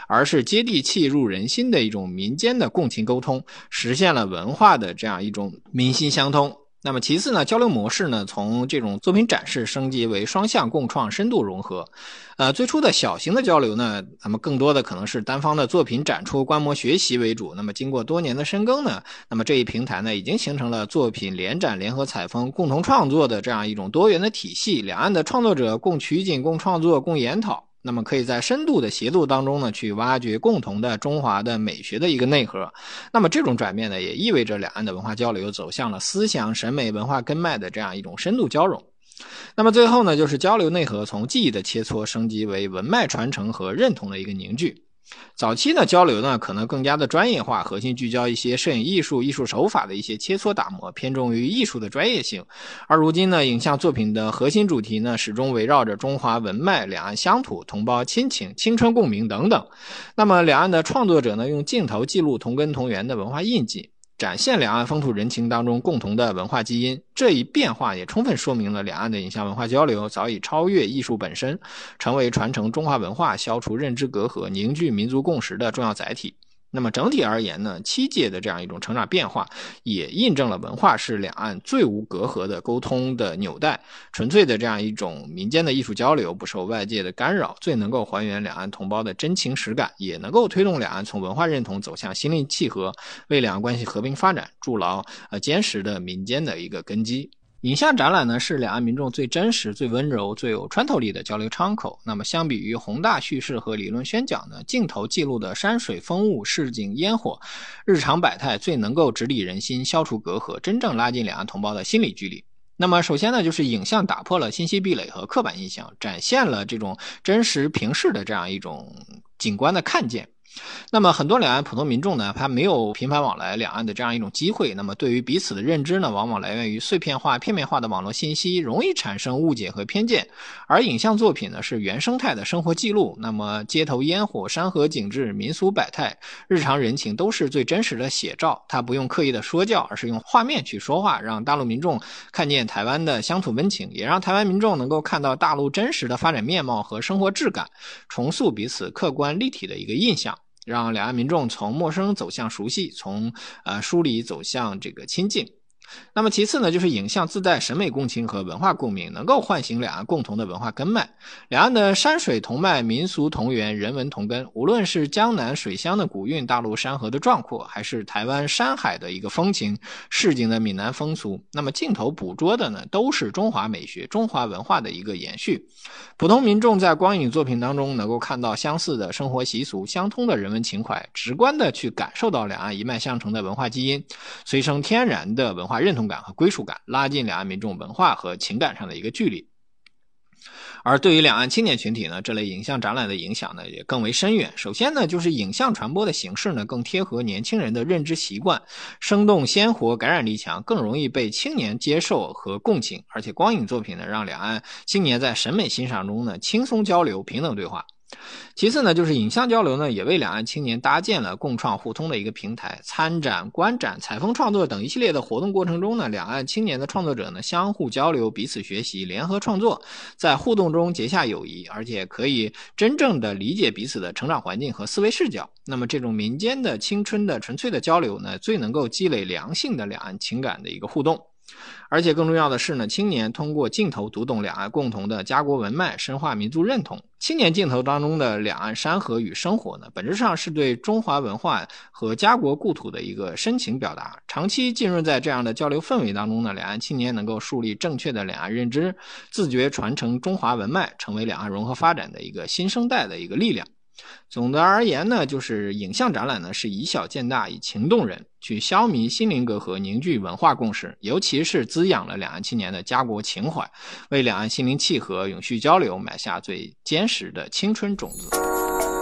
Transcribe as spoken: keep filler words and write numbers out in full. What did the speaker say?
而是接地气入人心的一种民间的共情沟通，实现了文化的这样一种民心相通。那么其次呢，交流模式呢，从这种作品展示升级为双向共创、深度融合。呃，最初的小型的交流呢，那么更多的可能是单方的作品展出、观摩学习为主。那么经过多年的深耕呢，那么这一平台呢，已经形成了作品联展、联合采风、共同创作的这样一种多元的体系。两岸的创作者共取景、共创作、共研讨。那么可以在深度的协作当中呢，去挖掘共同的中华的美学的一个内核。那么这种转变呢，也意味着两岸的文化交流走向了思想、审美、文化根脉的这样一种深度交融。那么最后呢，就是交流内核从记忆的切磋升级为文脉传承和认同的一个凝聚。早期的交流呢，可能更加的专业化，核心聚焦一些摄影艺术、艺术手法的一些切磋打磨，偏重于艺术的专业性。而如今呢，影像作品的核心主题呢，始终围绕着中华文脉、两岸乡土、同胞亲情、青春共鸣等等。那么两岸的创作者呢，用镜头记录同根同源的文化印记，展现两岸风土人情当中共同的文化基因。这一变化也充分说明了两岸的影像文化交流早已超越艺术本身，成为传承中华文化、消除认知隔阂、凝聚民族共识的重要载体。那么整体而言呢，七届的这样一种成长变化也印证了文化是两岸最无隔阂的沟通的纽带，纯粹的这样一种民间的艺术交流，不受外界的干扰，最能够还原两岸同胞的真情实感，也能够推动两岸从文化认同走向心灵契合，为两岸关系和平发展筑牢呃坚实的民间的一个根基。影像展览呢，是两岸民众最真实、最温柔、最有穿透力的交流窗口。那么相比于宏大叙事和理论宣讲呢，镜头记录的山水风物、市井烟火、日常百态，最能够直抵人心，消除隔阂，真正拉近两岸同胞的心理距离。那么首先呢，就是影像打破了信息壁垒和刻板印象，展现了这种真实平视的这样一种景观的看见。那么很多两岸普通民众呢，他没有频繁往来两岸的这样一种机会，那么对于彼此的认知呢，往往来源于碎片化、片面化的网络信息，容易产生误解和偏见。而影像作品呢，是原生态的生活记录，那么街头烟火、山河景致、民俗百态、日常人情都是最真实的写照，它不用刻意的说教，而是用画面去说话，让大陆民众看见台湾的乡土温情，也让台湾民众能够看到大陆真实的发展面貌和生活质感，重塑彼此客观立体的一个印象，让两岸民众从陌生走向熟悉，从呃疏离走向这个亲近。那么其次呢，就是影像自带审美共情和文化共鸣，能够唤醒两岸共同的文化根脉。两岸的山水同脉，民俗同源，人文同根。无论是江南水乡的古韵，大陆山河的壮阔，还是台湾山海的一个风情，市井的闽南风俗，那么镜头捕捉的呢，都是中华美学、中华文化的一个延续。普通民众在光影作品当中能够看到相似的生活习俗、相通的人文情怀，直观的去感受到两岸一脉相承的文化基因，催生天然的文化认同感和归属感，拉近两岸民众文化和情感上的一个距离。而对于两岸青年群体呢，这类影像展览的影响呢也更为深远。首先呢，就是影像传播的形式呢更贴合年轻人的认知习惯，生动鲜活，感染力强，更容易被青年接受和共情。而且光影作品呢，让两岸青年在审美欣赏中呢轻松交流，平等对话。其次呢，就是影像交流呢，也为两岸青年搭建了共创互通的一个平台。参展、观展、采风创作等一系列的活动过程中呢，两岸青年的创作者呢相互交流、彼此学习、联合创作，在互动中结下友谊，而且可以真正的理解彼此的成长环境和思维视角。那么这种民间的青春的纯粹的交流呢，最能够积累良性的两岸情感的一个互动。而且更重要的是呢，青年通过镜头读懂两岸共同的家国文脉，深化民族认同。青年镜头当中的两岸山河与生活呢，本质上是对中华文化和家国故土的一个深情表达。长期浸润在这样的交流氛围当中呢，两岸青年能够树立正确的两岸认知，自觉传承中华文脉，成为两岸融合发展的一个新生代的一个力量。总的而言呢，就是影像展览呢是以小见大，以情动人，去消弭心灵隔阂，凝聚文化共识，尤其是滋养了两岸青年的家国情怀，为两岸心灵契合、永续交流埋下最坚实的青春种子。